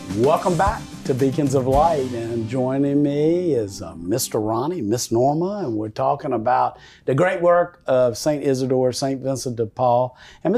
Welcome back to Beacons of Light, and joining me is Mr. Ronnie, Miss Norma, and we're talking about the great work of St. Isidore, St. Vincent de Paul. And